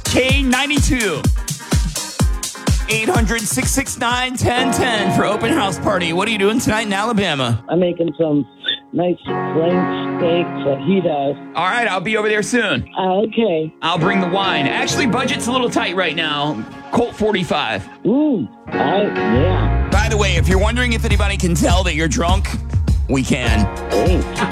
K92. 800-669-1010 for open house party. What are you doing tonight in Alabama? I'm making some nice flank steak fajitas. All right, I'll be over there soon. Okay. I'll bring the wine. Actually, budget's a little tight right now. Colt 45. Ooh, yeah. By the way, if you're wondering if anybody can tell that you're drunk, we can. Thanks.